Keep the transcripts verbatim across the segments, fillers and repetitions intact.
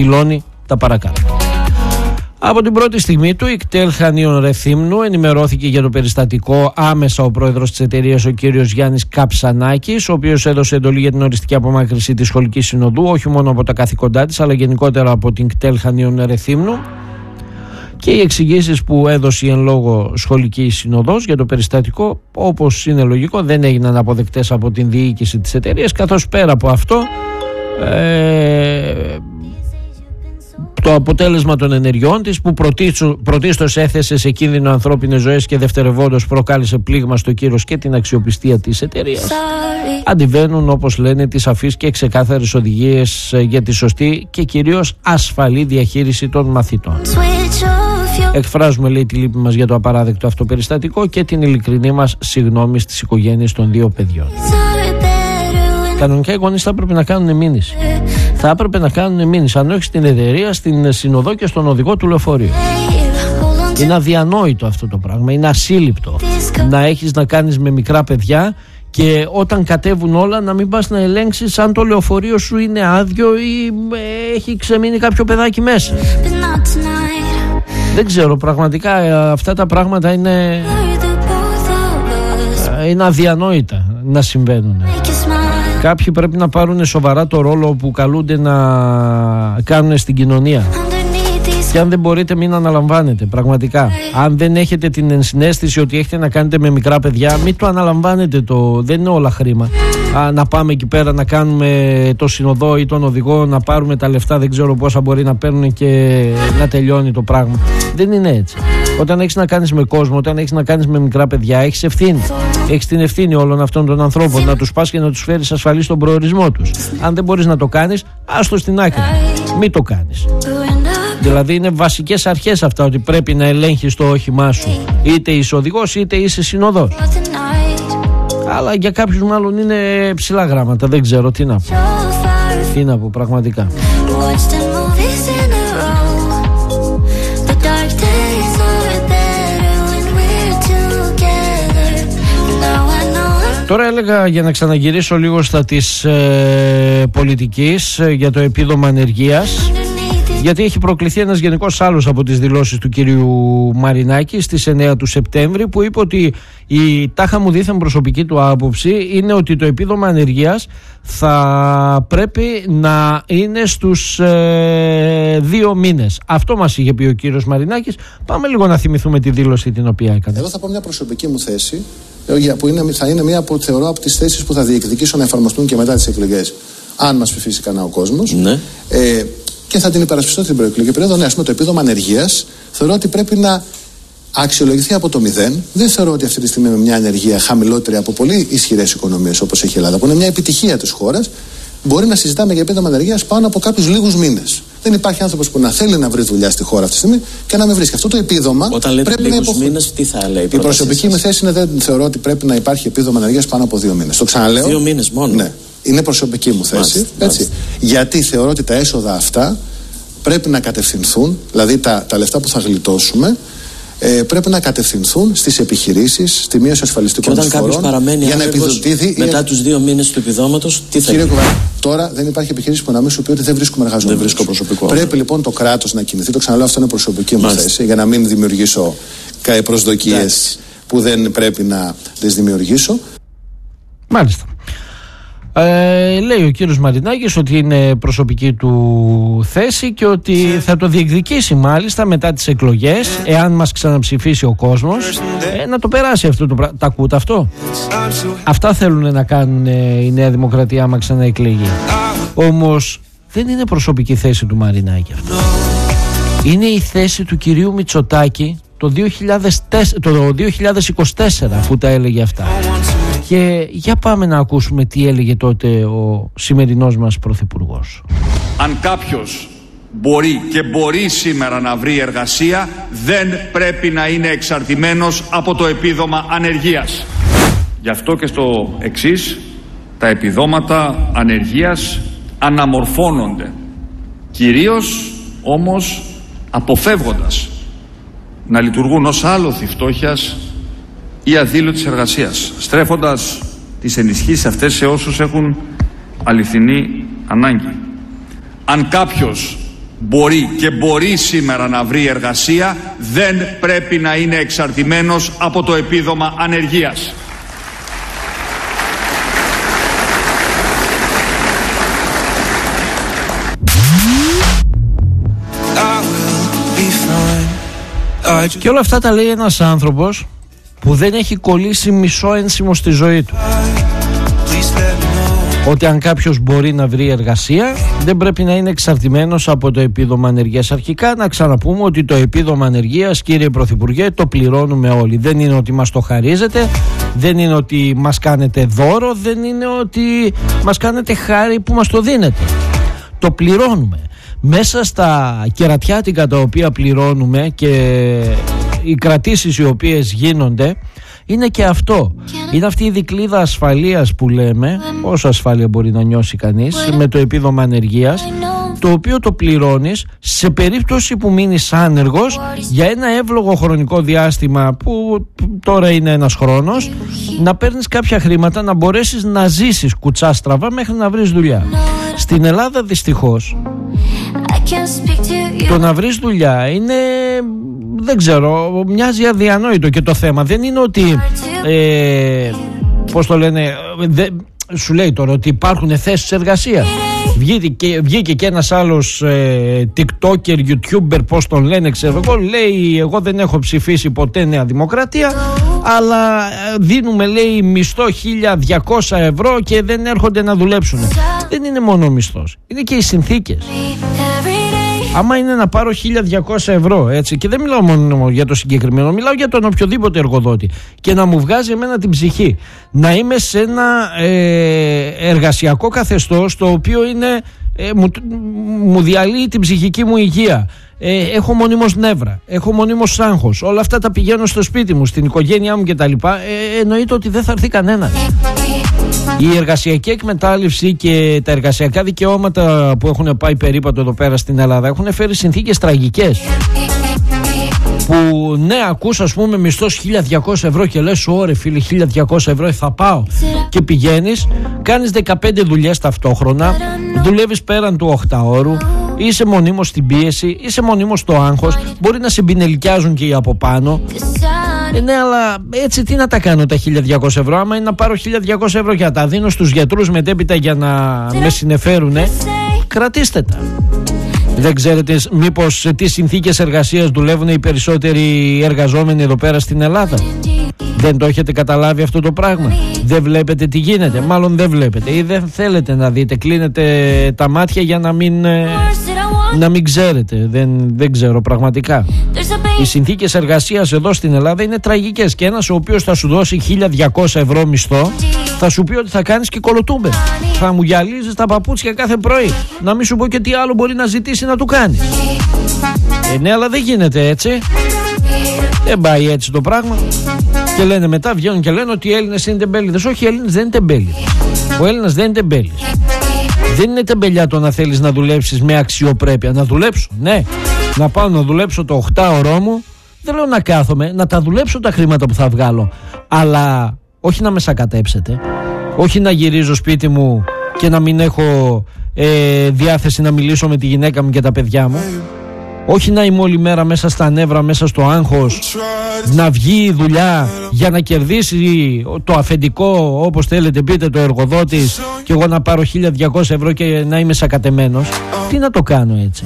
δηλώνει τα παρακάτω. Από την πρώτη στιγμή του, η ΚΤΕΛ Χανίων Ρεθύμνου ενημερώθηκε για το περιστατικό άμεσα ο πρόεδρος της εταιρείας, ο κύριος Γιάννης Καψανάκης, ο οποίος έδωσε εντολή για την οριστική απομάκρυνση της σχολικής συνοδού, όχι μόνο από τα καθηκοντά της, αλλά γενικότερα από την ΚΤΕΛ Χανίων Ρεθύμνου. Και οι εξηγήσεις που έδωσε η εν λόγω σχολική συνοδός για το περιστατικό, όπως είναι λογικό, δεν έγιναν αποδεκτές από την διοίκηση της εταιρείας, καθώς πέρα από αυτό ε, το αποτέλεσμα των ενεργειών της, που πρωτίστως έθεσε σε κίνδυνο ανθρώπινες ζωές και δευτερευόντως προκάλεσε πλήγμα στο κύρος και την αξιοπιστία της εταιρείας, αντιβαίνουν, όπως λένε, τις σαφείς και ξεκάθαρες οδηγίες για τη σωστή και κυρίως ασφαλή διαχείριση των μαθητών. Εκφράζουμε, λέει, τη λύπη μας για το απαράδεκτο αυτό περιστατικό και την ειλικρινή μας συγγνώμη στις οικογένειες των δύο παιδιών. Κανονικά οι γονείς θα έπρεπε να κάνουν μήνυση. Θα έπρεπε να κάνουν μήνυση, αν όχι στην εταιρεία, στην συνοδό και στον οδηγό του λεωφορείου. Είναι αδιανόητο αυτό το πράγμα, είναι ασύλληπτο να έχεις να κάνεις με μικρά παιδιά και όταν κατέβουν όλα να μην πας να ελέγξεις αν το λεωφορείο σου είναι άδειο ή έχει ξεμείνει κάποιο παιδάκι μέσα. Δεν ξέρω, πραγματικά αυτά τα πράγματα είναι, είναι αδιανόητα να συμβαίνουν. Κάποιοι πρέπει να πάρουν σοβαρά το ρόλο που καλούνται να κάνουν στην κοινωνία. Και αν δεν μπορείτε, μην αναλαμβάνετε, πραγματικά. Αν δεν έχετε την ενσυναίσθηση ότι έχετε να κάνετε με μικρά παιδιά, μην το αναλαμβάνετε, το... δεν είναι όλα χρήμα. Α, να πάμε εκεί πέρα να κάνουμε το συνοδό ή τον οδηγό, να πάρουμε τα λεφτά, δεν ξέρω πόσα μπορεί να παίρνουν και να τελειώνει το πράγμα. Δεν είναι έτσι. Όταν έχεις να κάνεις με κόσμο, όταν έχεις να κάνεις με μικρά παιδιά, έχεις ευθύνη. Έχεις την ευθύνη όλων αυτών των ανθρώπων να τους πας και να τους φέρεις ασφαλή στον προορισμό τους. Αν δεν μπορείς να το κάνεις, άστο στην άκρη. Μην το κάνεις. Δηλαδή είναι βασικές αρχές αυτά, ότι πρέπει να ελέγχεις το όχημά σου. Είτε είσαι οδηγός είτε είσαι συνοδός. Αλλά για κάποιους μάλλον είναι ψηλά γράμματα. Δεν ξέρω τι να πω. Τι να πω πραγματικά. Τώρα έλεγα, για να ξαναγυρίσω λίγο στα της ε, πολιτικής, ε, για το επίδομα ανεργίας, γιατί έχει προκληθεί ένας γενικός άλλος από τις δηλώσεις του κυρίου Μαρινάκη στις εννέα του Σεπτέμβρη, που είπε ότι η τάχα μου δήθεν προσωπική του άποψη είναι ότι το επίδομα ανεργίας θα πρέπει να είναι στους ε, δύο μήνες. Αυτό μας είχε πει ο κύριος Μαρινάκης. Πάμε λίγο να θυμηθούμε τη δήλωση την οποία έκανε. Εγώ θα πω μια προσωπική μου θέση, που είναι, θα είναι μια από, θεωρώ, από τις θέσεις που θα διεκδικήσω να εφαρμοστούν και μετά τις εκλογές, αν μας ψηφίσει κανένα ο κόσμος. Ναι. Ε, και θα την υπερασπιστώ την προεκλογική περίοδο. Ναι, ας πούμε, το επίδομα ανεργίας θεωρώ ότι πρέπει να αξιολογηθεί από το μηδέν. Δεν θεωρώ ότι αυτή τη στιγμή με μια ανεργία χαμηλότερη από πολύ ισχυρές οικονομίες όπως έχει η Ελλάδα, που είναι μια επιτυχία της χώρας, μπορεί να συζητάμε για επίδομα ανεργίας πάνω από κάποιους λίγους μήνες. Δεν υπάρχει άνθρωπος που να θέλει να βρει δουλειά στη χώρα αυτή τη στιγμή και να με βρίσκει. Αυτό το επίδομα. Όταν λέτε πρέπει λίγους να υποχ... μήνες, τι θα λέει η Η προσωπική μου θέση είναι, δεν θεωρώ ότι πρέπει να υπάρχει επίδομα ανεργίας πάνω από δύο μήνες. Το ξαναλέω. Δύο μήνες μόνο. Ναι. Είναι προσωπική μου θέση. Μάλιστα, έτσι. Μάλιστα. Γιατί θεωρώ ότι τα έσοδα αυτά πρέπει να κατευθυνθούν, δηλαδή τα, τα λεφτά που θα γλιτώσουμε, ε, πρέπει να κατευθυνθούν στις επιχειρήσεις, στη μείωση ασφαλιστικών εισφορών. Και όταν κάποιος παραμένει για να επιδοτήθει μετά η... τους δύο μήνες του επιδόματος, τι θα γίνει? Τώρα δεν υπάρχει επιχείρηση που να μην σου πει ότι δεν βρίσκουμε εργαζόμενους. Δεν βρίσκω προσωπικό. Πρέπει λοιπόν το κράτος να κινηθεί. Το ξαναλέω, αυτό είναι προσωπική μου Μάλιστα. θέση, για να μην δημιουργήσω προσδοκίες που δεν πρέπει να τις δημιουργήσω. Μάλιστα. Ε, λέει ο κύριος Μαρινάκης ότι είναι προσωπική του θέση και ότι θα το διεκδικήσει μάλιστα μετά τις εκλογές, εάν μας ξαναψηφίσει ο κόσμος, ε, να το περάσει αυτό το πράγμα. Τα ακούτε αυτό? Αυτά θέλουν να κάνουν ε, η Νέα Δημοκρατία άμα ξαναεκλεγεί. Όμως δεν είναι προσωπική θέση του Μαρινάκη αυτό. Είναι η θέση του κυρίου Μητσοτάκη το δύο χιλιάδες τέσσερα, το δύο χιλιάδες είκοσι τέσσερα που τα έλεγε αυτά. Και για πάμε να ακούσουμε τι έλεγε τότε ο σημερινός μας πρωθυπουργός. Αν κάποιος μπορεί και μπορεί σήμερα να βρει εργασία, δεν πρέπει να είναι εξαρτημένος από το επίδομα ανεργίας. Γι' αυτό και στο εξής, τα επιδόματα ανεργίας αναμορφώνονται, κυρίως όμως αποφεύγοντας να λειτουργούν ως άλοθη φτώχειας ή αδήλωτης εργασίας, στρέφοντας τις ενισχύσεις αυτές σε όσους έχουν αληθινή ανάγκη. Αν κάποιος μπορεί και μπορεί σήμερα να βρει εργασία δεν πρέπει να είναι εξαρτημένος από το επίδομα ανεργίας. Και όλα αυτά τα λέει ένας άνθρωπος που δεν έχει κολλήσει μισό ένσημο στη ζωή του. Ότι αν κάποιος μπορεί να βρει εργασία, δεν πρέπει να είναι εξαρτημένος από το επίδομα ανεργίας. Αρχικά να ξαναπούμε ότι το επίδομα ανεργίας, κύριε Πρωθυπουργέ, το πληρώνουμε όλοι. Δεν είναι ότι μας το χαρίζετε, δεν είναι ότι μας κάνετε δώρο, δεν είναι ότι μας κάνετε χάρη που μας το δίνετε. Το πληρώνουμε. Μέσα στα κερατιάτικα τα οποία πληρώνουμε και οι κρατήσεις οι οποίες γίνονται, είναι και αυτό. Είναι αυτή η δικλείδα ασφαλείας που λέμε, όσο ασφάλεια μπορεί να νιώσει κανείς, με το επίδομα ανεργίας, το οποίο το πληρώνεις σε περίπτωση που μείνεις άνεργος για ένα εύλογο χρονικό διάστημα, που τώρα είναι ένας χρόνος, να παίρνεις κάποια χρήματα, να μπορέσεις να ζήσεις κουτσάστραβα μέχρι να βρεις δουλειά. Στην Ελλάδα δυστυχώς το να βρεις δουλειά είναι, δεν ξέρω, μοιάζει αδιανόητο. Και το θέμα δεν είναι ότι ε, πώς το λένε, δε, σου λέει τώρα ότι υπάρχουν θέσεις εργασία. Βγήκε, βγήκε και ένας άλλος ε, TikToker, YouTuber, πώς τον λένε, ξέρω εγώ, λέει εγώ δεν έχω ψηφίσει ποτέ Νέα Δημοκρατία, αλλά δίνουμε, λέει, μισθό χίλια διακόσια ευρώ και δεν έρχονται να δουλέψουν. Δεν είναι μόνο ο μισθός, είναι και οι συνθήκες. Άμα είναι να πάρω χίλια διακόσια ευρώ, έτσι, και δεν μιλάω μόνο για το συγκεκριμένο, μιλάω για τον οποιοδήποτε εργοδότη, και να μου βγάζει εμένα την ψυχή, να είμαι σε ένα ε, εργασιακό καθεστώς το οποίο είναι, ε, μου, μου διαλύει την ψυχική μου υγεία, ε, έχω μονίμως νεύρα, έχω μονίμως άγχος, όλα αυτά τα πηγαίνω στο σπίτι μου, στην οικογένειά μου κτλ. Ε, εννοείται ότι δεν θα έρθει κανένας. Η εργασιακή εκμετάλλευση και τα εργασιακά δικαιώματα που έχουν πάει περίπατο εδώ πέρα στην Ελλάδα έχουν φέρει συνθήκες τραγικές. Που ναι, ακούς, ας πούμε, μισθός χίλια διακόσια ευρώ και λες ωρε φίλε, χίλια διακόσια ευρώ θα πάω, και πηγαίνεις, κάνεις δεκαπέντε δουλειές ταυτόχρονα, δουλεύεις πέραν του οχτάωρου, είσαι μονίμως στην πίεση, είσαι μονίμως στο άγχος, μπορεί να σε μπινελικιάζουν και οι από πάνω. Ε, ναι, αλλά έτσι τι να τα κάνω τα χίλια διακόσια ευρώ? Άμα είναι να πάρω χίλια διακόσια ευρώ και να τα δίνω στους γιατρούς μετέπειτα για να με συνεφέρουνε, κρατήστε τα. Δεν ξέρετε μήπως σε τι συνθήκες εργασίας δουλεύουν οι περισσότεροι εργαζόμενοι εδώ πέρα στην Ελλάδα? Δεν το έχετε καταλάβει αυτό το πράγμα? Δεν βλέπετε τι γίνεται? Μάλλον δεν βλέπετε ή δεν θέλετε να δείτε, κλείνετε τα μάτια για να μην, να μην ξέρετε. Δεν, δεν ξέρω πραγματικά. Οι συνθήκες εργασίας εδώ στην Ελλάδα είναι τραγικές, και ένας ο οποίος θα σου δώσει χίλια διακόσια ευρώ μισθό θα σου πει ότι θα κάνεις και κολοτούμπε. Θα μου γυαλίζεις τα παπούτσια κάθε πρωί. Να μην σου πω και τι άλλο μπορεί να ζητήσει να του κάνει. Ε, ναι, αλλά δεν γίνεται έτσι. Δεν πάει έτσι το πράγμα. Και λένε μετά, βγαίνουν και λένε ότι οι Έλληνες είναι τεμπέληδες. Όχι, οι Έλληνες δεν είναι τεμπέληδες. Ο Έλληνας δεν είναι τεμπέλης. Δεν είναι τεμπελιά το να θέλεις να δουλέψεις με αξιοπρέπεια. Να δουλέψω, ναι. Να πάω να δουλέψω το οχτάωρό μου. Δεν λέω να κάθομαι, να τα δουλέψω τα χρήματα που θα βγάλω. Αλλά όχι να με σακατέψετε. Όχι να γυρίζω σπίτι μου και να μην έχω ε, διάθεση να μιλήσω με τη γυναίκα μου και τα παιδιά μου. Όχι να είμαι όλη μέρα μέσα στα νεύρα, μέσα στο άγχος, να βγει η δουλειά για να κερδίσει το αφεντικό, όπως θέλετε πείτε, το εργοδότης, και εγώ να πάρω χίλια διακόσια ευρώ και να είμαι σακατεμένος. Τι να το κάνω έτσι?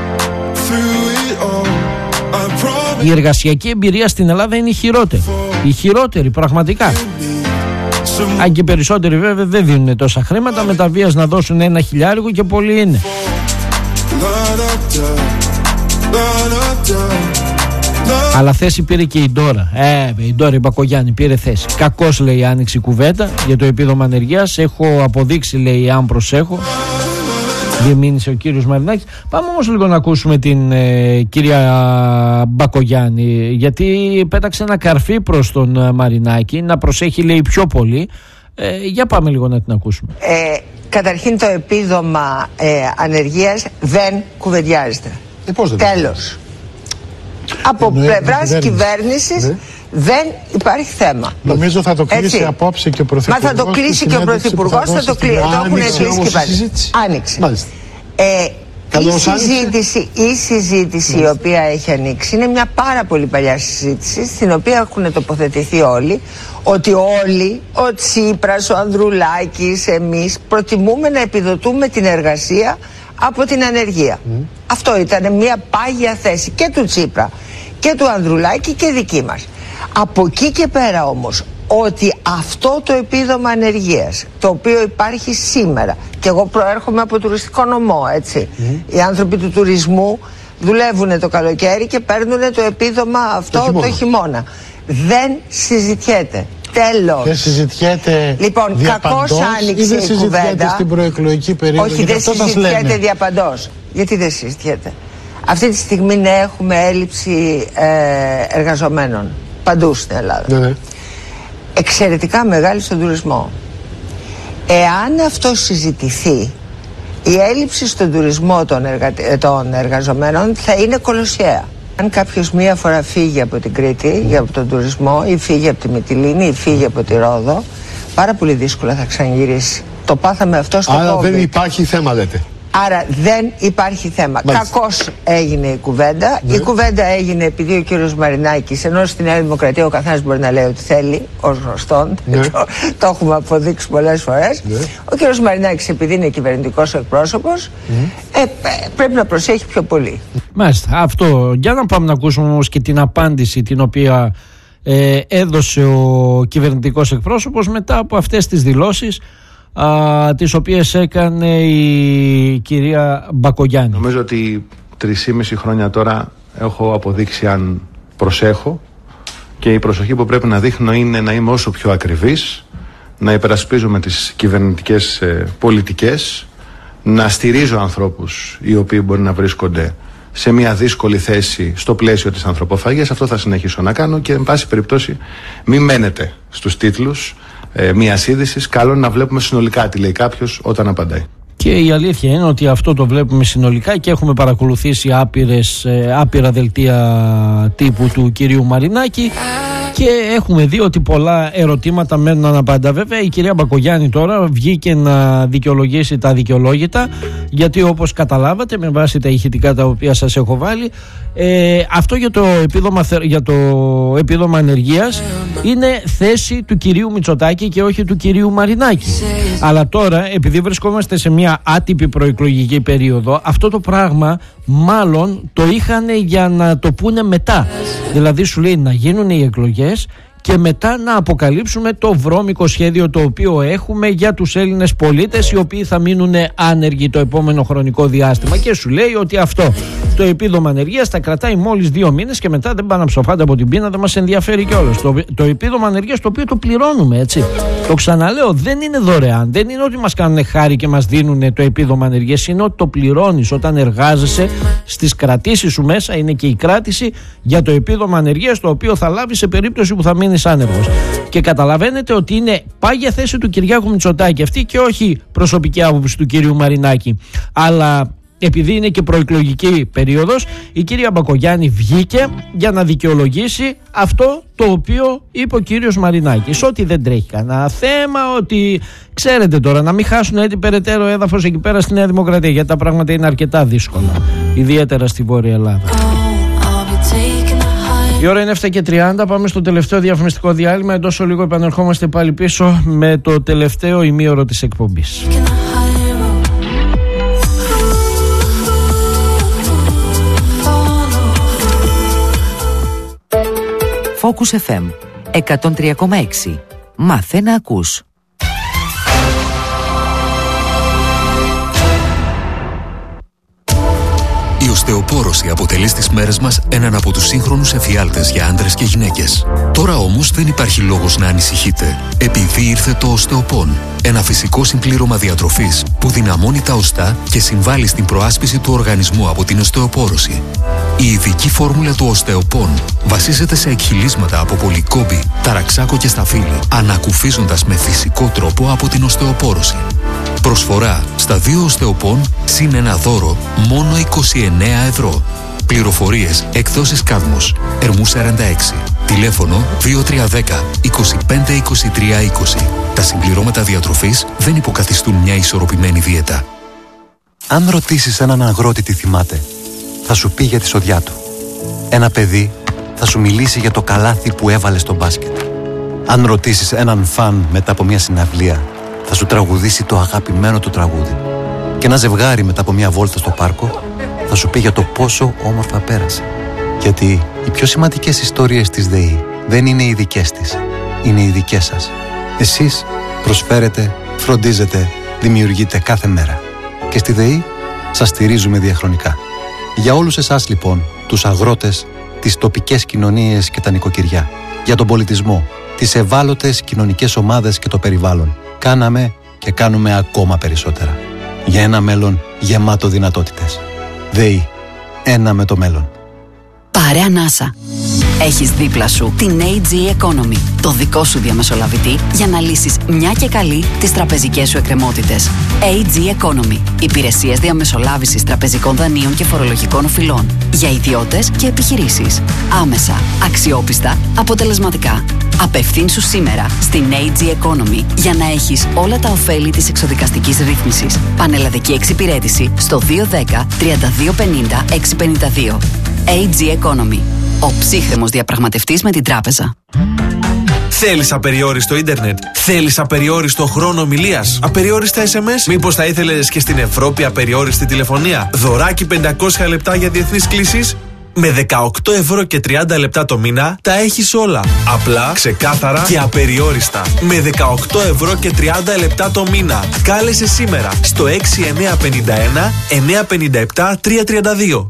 Η εργασιακή εμπειρία στην Ελλάδα είναι η χειρότερη. Η χειρότερη πραγματικά. Αν και περισσότεροι βέβαια δεν δίνουν τόσα χρήματα, με τα βίας να δώσουν ένα χιλιάρικο και πολλοί είναι. Αλλά θέση πήρε και η Ντόρα. Ε, η Ντόρα η Μπακογιάννη πήρε θέση. Κακώς, λέει, άνοιξε η κουβέντα για το επίδομα ανεργίας. Έχω αποδείξει, λέει, αν προσέχω. Διεμήνυσε ο κύριος Μαρινάκης. Πάμε όμως λίγο να ακούσουμε την ε, κυρία Μπακογιάννη, γιατί πέταξε ένα καρφί προς τον ε, Μαρινάκη να προσέχει, λέει, πιο πολύ. Ε, για πάμε λίγο να την ακούσουμε. Ε, καταρχήν το επίδομα ε, ανεργίας δεν κουβεντιάζεται. Ε, πώς δεν Τέλος. Από πλευράς κυβέρνησης ναι. δεν υπάρχει θέμα. Νομίζω θα το κλείσει Έτσι. απόψε και ο Πρωθυπουργός. Μα θα το κλείσει και ο Πρωθυπουργός, θα, θα το κλείσει. Το έχουν κλείσει κυβέρνηση. Άνοιξε. Ε, η συζήτηση, η συζήτηση η οποία έχει ανοίξει είναι μια πάρα πολύ παλιά συζήτηση, στην οποία έχουν τοποθετηθεί όλοι, ότι όλοι, ο Τσίπρας, ο Ανδρουλάκης, εμείς προτιμούμε να επιδοτούμε την εργασία από την ανεργία. Mm. Αυτό ήταν μια πάγια θέση και του Τσίπρα και του Ανδρουλάκη και δική μας. Από εκεί και πέρα όμως, ότι αυτό το επίδομα ανεργίας, το οποίο υπάρχει σήμερα, και εγώ προέρχομαι από τουριστικό νομό, έτσι, mm. οι άνθρωποι του τουρισμού δουλεύουν το καλοκαίρι και παίρνουν το επίδομα αυτό το χειμώνα, το χειμώνα. Δεν συζητιέται. Τέλος. Δεν συζητιέται λοιπόν, κακώς άνοιξε η κουβέντα στην προεκλογική περίοδο. Όχι, δεν συζητιέται διαπαντός. Γιατί δεν συζητιέται? Αυτή τη στιγμή ναι, έχουμε έλλειψη ε, εργαζομένων παντού στην Ελλάδα. Ναι, ναι. Εξαιρετικά μεγάλη στον τουρισμό. Εάν αυτό συζητηθεί, η έλλειψη στον τουρισμό των, εργα... των εργαζομένων θα είναι κολοσιαία. Αν κάποιος μία φορά φύγει από την Κρήτη για τον τουρισμό, ή φύγει από τη Μυτιλήνη, ή φύγει από τη Ρόδο, πάρα πολύ δύσκολα θα ξαναγυρίσει. Το πάθαμε αυτό στο COVID. Άρα δεν υπάρχει θέμα, λέτε. Άρα δεν υπάρχει θέμα. Κακώς έγινε η κουβέντα. Ναι. Η κουβέντα έγινε επειδή ο κύριος Μαρινάκης, ενώ στη Νέα Δημοκρατία ο καθένας μπορεί να λέει ό,τι θέλει, ως γνωστόν, ναι. το, το έχουμε αποδείξει πολλές φορές. Ναι. Ο κύριος Μαρινάκης, επειδή είναι κυβερνητικός εκπρόσωπος, ναι. ε, πρέπει να προσέχει πιο πολύ. Μάλιστα. Αυτό. Για να πάμε να ακούσουμε όμως και την απάντηση την οποία ε, έδωσε ο κυβερνητικός εκπρόσωπος μετά από αυτές τις δηλώσεις, Α, τις οποίες έκανε η κυρία Μπακογιάννη. Νομίζω ότι τρεισήμιση χρόνια τώρα έχω αποδείξει αν προσέχω, και η προσοχή που πρέπει να δείχνω είναι να είμαι όσο πιο ακριβής, να υπερασπίζομαι τις κυβερνητικές ε, πολιτικές, να στηρίζω ανθρώπους οι οποίοι μπορεί να βρίσκονται σε μια δύσκολη θέση στο πλαίσιο της ανθρωποφαγίας. Αυτό θα συνεχίσω να κάνω και εν πάση περιπτώσει μην μένετε στους τίτλους Ε, μια είδηση. Καλό να βλέπουμε συνολικά τι λέει κάποιος όταν απαντάει. Και η αλήθεια είναι ότι αυτό το βλέπουμε συνολικά και έχουμε παρακολουθήσει άπειρες, ε, άπειρα δελτία τύπου του κυρίου Μαρινάκη και έχουμε δει ότι πολλά ερωτήματα μένουν αναπάντα. Βέβαια η κυρία Μπακογιάννη τώρα βγήκε να δικαιολογήσει τα δικαιολόγητα, γιατί όπως καταλάβατε με βάση τα ηχητικά τα οποία σας έχω βάλει, ε, αυτό για το επίδομα, για το επίδομα ανεργίας είναι θέση του κυρίου Μητσοτάκη και όχι του κυρίου Μαρινάκη. Αλλά τώρα, επειδή βρισκόμαστε σε μια άτυπη προεκλογική περίοδο, αυτό το πράγμα μάλλον το είχαν για να το πούνε μετά. Δηλαδή σου λέει να γίνουν οι εκλογές και μετά να αποκαλύψουμε το βρώμικο σχέδιο το οποίο έχουμε για τους Έλληνες πολίτες, οι οποίοι θα μείνουν άνεργοι το επόμενο χρονικό διάστημα, και σου λέει ότι αυτό το επίδομα ανεργίας θα κρατάει μόλις δύο μήνες και μετά δεν πάνε να ψοφάτε από την πείνα, δεν μας ενδιαφέρει κιόλας. Το, το επίδομα ανεργίας το οποίο το πληρώνουμε, έτσι. Το ξαναλέω, δεν είναι δωρεάν, δεν είναι ότι μας κάνουν χάρη και μας δίνουν το επίδομα ανεργίας, είναι ότι το πληρώνεις όταν εργάζεσαι, στις κρατήσεις σου μέσα είναι και η κράτηση για το επίδομα ανεργίας, το οποίο θα λάβεις σε περίπτωση που θα μείνεις άνεργος. Και καταλαβαίνετε ότι είναι πάγια θέση του Κυριάκου Μητσοτάκη αυτή και όχι προσωπική άποψη του κυρίου Μαρινάκη. Αλλά επειδή είναι και προεκλογική περίοδος, η κυρία Μπακογιάννη βγήκε για να δικαιολογήσει αυτό το οποίο είπε ο κύριος Μαρινάκης, ότι δεν τρέχει κανένα θέμα, ότι ξέρετε τώρα να μην χάσουν έτσι περαιτέρω έδαφος εκεί πέρα στη Νέα Δημοκρατία, γιατί τα πράγματα είναι αρκετά δύσκολα, ιδιαίτερα στη Βόρεια Ελλάδα. Η ώρα είναι επτά και τριάντα, πάμε στο τελευταίο διαφημιστικό διάλειμμα. Εντός λίγο επανερχόμαστε πάλι πίσω με το τελευταίο ημίωρο της εκπομπής. Focus εφ εμ εκατόν τρία κόμμα έξι. Μάθε να ακούς. Η οστεοπόρωση αποτελεί στις μέρες μας έναν από τους σύγχρονους εφιάλτες για άντρες και γυναίκες. Τώρα όμως δεν υπάρχει λόγος να ανησυχείτε, επειδή ήρθε το Οστεοπόν, ένα φυσικό συμπλήρωμα διατροφής που δυναμώνει τα οστά και συμβάλλει στην προάσπιση του οργανισμού από την οστεοπόρωση. Η ειδική φόρμουλα του Οστεοπόν βασίζεται σε εκχυλίσματα από πολυκόμπη, ταραξάκο και σταφύλι, ανακουφίζοντας με φυσικό τρόπο από την οστεοπόρωση. Προσφορά στα δύο Οστεοπόν συν ένα δώρο μόνο είκοσι εννέα ευρώ. Πληροφορίες εκδόσεις Κάδμος, Ερμού σαράντα έξι. Τηλέφωνο δύο τρία ένα μηδέν είκοσι πέντε είκοσι τρία είκοσι. Τα συμπληρώματα διατροφής δεν υποκαθιστούν μια ισορροπημένη δίαιτα. Αν ρωτήσεις έναν αγρότη τι θυμάται, θα σου πει για τη σοδιά του. Ένα παιδί θα σου μιλήσει για το καλάθι που έβαλε στο μπάσκετ. Αν ρωτήσεις έναν φαν μετά από μια συναυλία, θα σου τραγουδήσει το αγαπημένο του τραγούδι. Και ένα ζευγάρι μετά από μια βόλτα στο πάρκο θα σου πει για το πόσο όμορφα πέρασε. Γιατί οι πιο σημαντικές ιστορίες της ΔΕΗ δεν είναι οι δικές της, είναι οι δικές σας. Εσείς προσφέρετε, φροντίζετε, δημιουργείτε κάθε μέρα. Και στη ΔΕΗ σας στηρίζουμε διαχρονικά. Για όλους εσάς λοιπόν, τους αγρότες, τις τοπικές κοινωνίες και τα νοικοκυριά, για τον πολιτισμό, τις ευάλωτες κοινωνικές ομάδες και το περιβάλλον, κάναμε και κάνουμε ακόμα περισσότερα. Για ένα μέλλον γεμάτο δυνατότητες. ΔΕΗ. Ένα με το μέλλον. Πάρε ανάσα. Έχεις δίπλα σου την έι τζι Economy, το δικό σου διαμεσολαβητή για να λύσεις μια και καλή τις τραπεζικές σου εκκρεμότητες. έι τζι Economy. Υπηρεσίες διαμεσολάβησης τραπεζικών δανείων και φορολογικών οφειλών. Για ιδιώτες και επιχειρήσεις. Άμεσα, αξιόπιστα, αποτελεσματικά. Απευθύνσου σήμερα στην έι τζι Economy για να έχεις όλα τα ωφέλη της εξοδικαστικής ρύθμισης. Πανελλαδική εξυπηρέτηση στο δύο ένα μηδέν, τρία δύο πέντε μηδέν, έξι πέντε δύο. έι τζι Economy. Ο ψύχρεμος διαπραγματευτής με την τράπεζα. Θέλεις απεριόριστο ίντερνετ? Θέλεις απεριόριστο χρόνο ομιλίας? Απεριόριστα ες εμ ες? Μήπως θα ήθελες και στην Ευρώπη απεριόριστη τηλεφωνία? Δωράκι πεντακόσια λεπτά για διεθνείς κλήσεις? Με δεκαοκτώ ευρώ και τριάντα λεπτά το μήνα τα έχεις όλα. Απλά, ξεκάθαρα και απεριόριστα. Με δεκαοκτώ ευρώ και τριάντα λεπτά το μήνα. Κάλεσε σήμερα στο έξι εννιά πέντε ένα εννιά πέντε επτά τρία τρία δύο.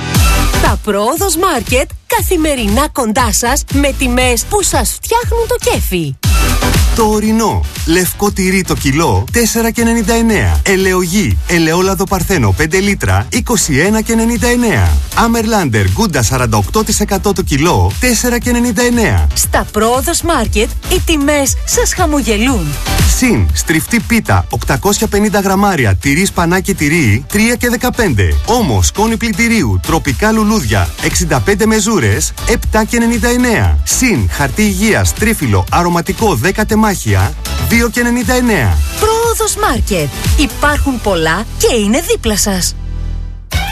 Τα Πρόοδος Μάρκετ καθημερινά κοντά σας με τιμές που σας φτιάχνουν το κέφι. Το ορεινό. Λευκό τυρί το κιλό τέσσερα και ενενήντα εννέα. Ελαιογή. Ελαιόλαδο παρθένο πέντε λίτρα είκοσι ένα και ενενήντα εννέα. Άμερλάντερ Γκούντα σαράντα οκτώ τοις εκατό το κιλό τέσσερα και ενενήντα εννέα. Στα Πρόοδος Μάρκετ οι τιμές σας χαμογελούν. Συν στριφτή πίτα οκτακόσια πενήντα γραμμάρια τυρί σπανάκι τυρί τρία και δεκαπέντε. Όμως σκόνη πλυντηρίου τροπικά λουλούδια εξήντα πέντε μεζούρες επτά και ενενήντα εννέα. Συν χαρτί υγείας τρίφυλλο αρωματικό δέκα τεμάχια δύο και ενενήντα εννέα. Πρόοδος Μάρκετ. Υπάρχουν πολλά και είναι δίπλα σας.